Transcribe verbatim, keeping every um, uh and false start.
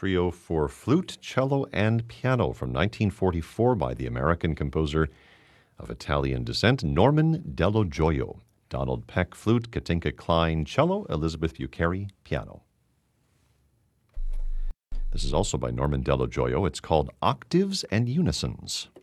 trio for flute, cello, and piano from nineteen forty-four by the American composer of Italian descent, Norman Dello Gioio. Donald Peck, flute, Katinka Klein, cello, Elizabeth Bucheri, piano. This is also by Norman Dello Gioio. It's called Octaves and Unisons.